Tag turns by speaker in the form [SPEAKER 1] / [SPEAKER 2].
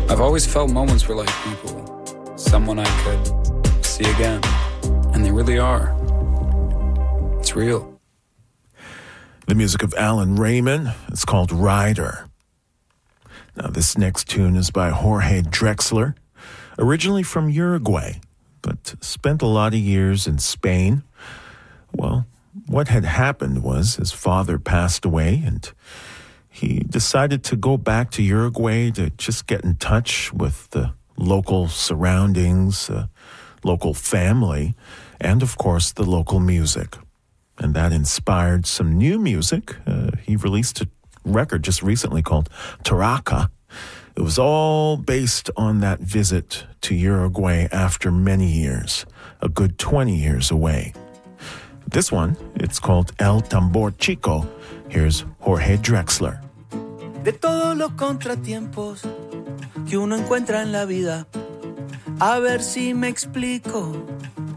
[SPEAKER 1] I've always felt moments were like people, someone I could see again, and they really are. It's real.
[SPEAKER 2] The music of Alan Raymond. It's called Rider. Now, this next tune is by Jorge Drexler, originally from Uruguay, but spent a lot of years in Spain. Well, what had happened was his father passed away, and he decided to go back to Uruguay to just get in touch with the local surroundings, local family, and, of course, the local music. And that inspired some new music. He released a record just recently called Taraka. It was all based on that visit to Uruguay after many years, a good 20 years away. This one, it's called El Tambor Chico. Here's Jorge Drexler.
[SPEAKER 3] De todos los contratiempos que uno encuentra en la vida, a ver si me explico.